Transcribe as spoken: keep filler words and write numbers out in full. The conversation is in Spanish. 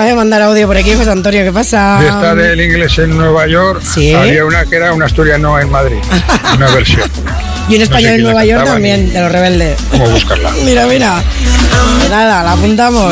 acaba de mandar audio por aquí, José Antonio, ¿qué pasa? De esta del inglés en Nueva York, ¿Sí? había una que era un asturiano en Madrid, una versión. Y un español no sé en Nueva York también, y... de Los Rebeldes. ¿Cómo buscarla? Mira, mira. Nada, la apuntamos.